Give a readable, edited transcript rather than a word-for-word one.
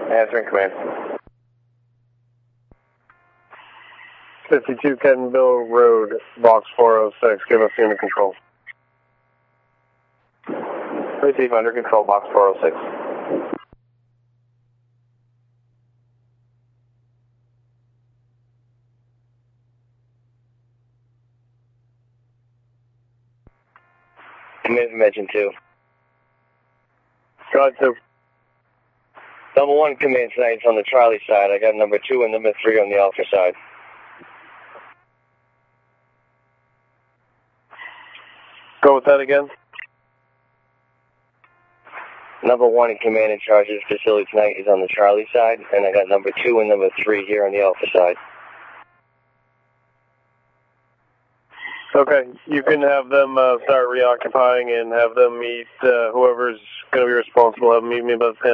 Answering command. 52 Kentonville Road, box 406. Give us unit control. Receive under control, box 406. Command from Engine 2. Drive 2. Number 1 command tonight's on the Charlie side. I got number 2 and number 3 on the Alpha side. Go with that again. Number 1 in command and charge of this facility tonight is on the Charlie side, and I got number 2 and number 3 here on the Alpha side. Okay, you can have them start reoccupying and have them meet whoever's going to be responsible. Have them meet me by the